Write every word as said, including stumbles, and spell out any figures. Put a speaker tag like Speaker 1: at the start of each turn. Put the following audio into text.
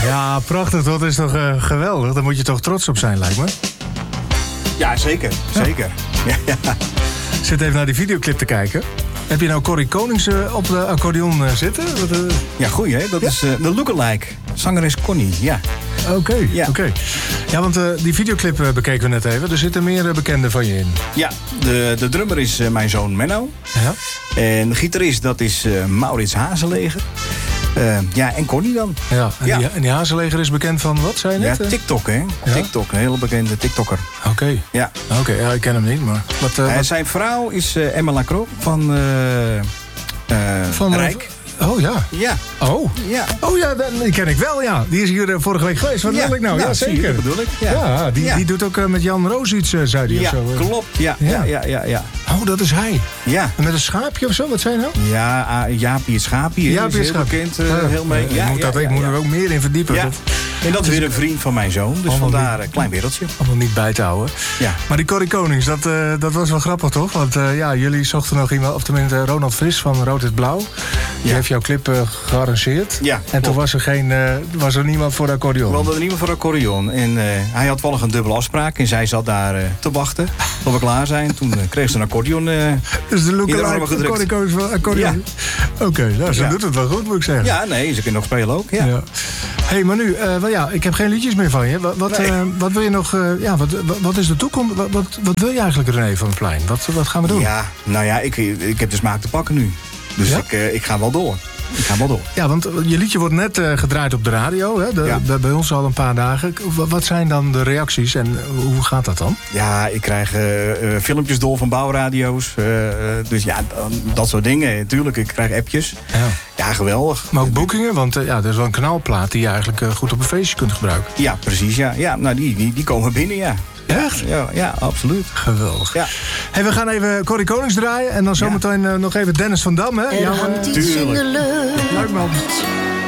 Speaker 1: Ja, prachtig. Dat is toch uh, geweldig. Daar moet je toch trots op zijn, lijkt me.
Speaker 2: Ja, zeker. Zeker. Ja. Ja, ja.
Speaker 1: Zit even naar die videoclip te kijken. Heb je nou Corrie Konings uh, op de accordeon uh, zitten? Wat, uh...
Speaker 2: Ja, goeie, hè? Dat ja? is uh, de lookalike. Zangeres Connie, ja.
Speaker 1: Oké, okay, ja. Okay. Ja, want uh, die videoclip uh, bekeken we net even. Er zitten meer uh, bekenden van je in.
Speaker 2: Ja, de, de drummer is uh, mijn zoon Menno.
Speaker 1: Ja.
Speaker 2: En de gitarist, dat is uh, Maurits Hazeleger. Uh, ja, en Connie dan.
Speaker 1: Ja, en,
Speaker 2: ja.
Speaker 1: Die, en die Hazeleger is bekend van wat, zei je net?
Speaker 2: Ja, TikTok, hè? Ja? TikTok, een hele bekende TikToker.
Speaker 1: Oké. Okay.
Speaker 2: Ja.
Speaker 1: Oké, okay, ja, ik ken hem niet, maar... Wat, uh,
Speaker 2: uh,
Speaker 1: wat...
Speaker 2: Zijn vrouw is uh, Emma Lacroix van, uh, uh,
Speaker 1: van
Speaker 2: Rijk.
Speaker 1: Oh ja.
Speaker 2: Ja.
Speaker 1: Oh.
Speaker 2: Ja.
Speaker 1: Oh ja, die ken ik wel, ja. Die is hier uh, vorige week geweest. Wat
Speaker 2: ja.
Speaker 1: wil ik nou?
Speaker 2: nou
Speaker 1: Ja, zeker.
Speaker 2: Je, dat bedoel ik. Ja,
Speaker 1: ja, die,
Speaker 2: ja.
Speaker 1: die doet ook uh, met Jan Roos iets, uh, zei die
Speaker 2: ja,
Speaker 1: of zo. Uh.
Speaker 2: klopt. Ja. Ja. Ja, ja, ja, ja.
Speaker 1: Oh, dat is hij.
Speaker 2: Ja.
Speaker 1: En met een schaapje of zo, wat zijn nou?
Speaker 2: Ja, uh, Jaapie het Schaapje.
Speaker 1: Jaapie
Speaker 2: is heel bekend, uh, ja. heel mee.
Speaker 1: Uh,
Speaker 2: ja,
Speaker 1: moet
Speaker 2: ja,
Speaker 1: dat,
Speaker 2: ja,
Speaker 1: ik moet
Speaker 2: ja.
Speaker 1: er ook meer in verdiepen.
Speaker 2: Ja.
Speaker 1: Dat...
Speaker 2: En dat is weer een vriend van mijn zoon, dus
Speaker 1: allemaal
Speaker 2: vandaar een
Speaker 1: niet...
Speaker 2: klein wereldje.
Speaker 1: Allemaal niet bij te houden.
Speaker 2: Ja.
Speaker 1: Maar die Corrie Konings, dat, uh, dat was wel grappig toch? Want uh, ja, jullie zochten nog iemand, of tenminste uh, Ronald Fris van Rood is Blauw. Die ja. heeft jouw clip uh, gearrangeerd.
Speaker 2: Ja,
Speaker 1: en
Speaker 2: klopt.
Speaker 1: toen was er, geen, uh, was er niemand voor de accordeon.
Speaker 2: We hadden er niemand voor de accordeon. En uh, hij had toevallig een dubbele afspraak. En zij zat daar uh, te wachten tot we klaar zijn. Toen uh, kreeg ze een accordeon. Uh,
Speaker 1: dus de lookalike van Corrie Konings van accordeon. Ja. Oké, okay, nou, ze ja. doet het wel goed, moet ik zeggen.
Speaker 2: Ja, nee, ze kan nog spelen ook. Ja.
Speaker 1: Ja. Hé, hey, maar nu, uh, well, ja, ik heb geen liedjes meer van je. Wat, wat, nee. uh, wat wil je nog, uh, ja, wat, wat, wat is de toekomst? Wat, wat, wat wil je eigenlijk, René van het Plein? Wat, wat gaan we doen?
Speaker 2: Ja, nou ja, ik, ik heb de smaak te pakken nu. Dus ja? ik, uh, ik ga wel door. Ik ga wel door.
Speaker 1: Ja, want je liedje wordt net uh, gedraaid op de radio. Hè? De, ja. de, bij ons al een paar dagen. Wat zijn dan de reacties en hoe gaat dat dan?
Speaker 2: Ja, ik krijg uh, uh, filmpjes door van bouwradio's. Uh, dus ja, dat soort dingen. Tuurlijk, ik krijg appjes. Ja, ja geweldig.
Speaker 1: Maar ook boekingen, want uh, ja, er is wel een knalplaat die je eigenlijk uh, goed op een feestje kunt gebruiken.
Speaker 2: Ja, precies. Ja, ja nou, die, die, die komen binnen, ja.
Speaker 1: Echt?
Speaker 2: Ja, ja, absoluut.
Speaker 1: Geweldig.
Speaker 2: Ja.
Speaker 1: Hey, we gaan even Corrie Konings draaien. En dan zometeen ja. uh, nog even Dennis van Dam, hè?
Speaker 3: Er hangt iets in de lucht.
Speaker 1: Leuk man.